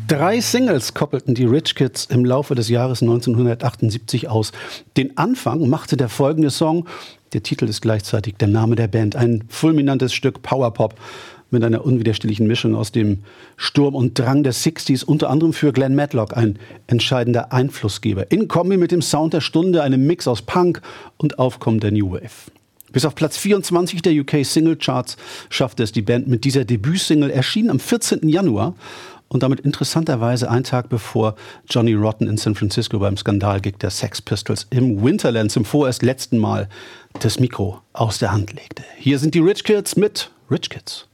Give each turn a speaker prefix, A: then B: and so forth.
A: 3 Singles koppelten die Rich Kids im Laufe des Jahres 1978 aus. Den Anfang machte der folgende Song. Der Titel ist gleichzeitig der Name der Band. Ein fulminantes Stück Powerpop mit einer unwiderstehlichen Mischung aus dem Sturm und Drang der 60s, unter anderem für Glenn Matlock ein entscheidender Einflussgeber. In Kombi mit dem Sound der Stunde, einem Mix aus Punk und Aufkommen der New Wave. Bis auf Platz 24 der UK Single Charts schaffte es die Band mit dieser Debütsingle, erschienen am 14. Januar und damit interessanterweise einen Tag bevor Johnny Rotten in San Francisco beim Skandalgig der Sex Pistols im Winterland zum vorerst letzten Mal das Mikro aus der Hand legte. Hier sind die Rich Kids mit Rich Kids.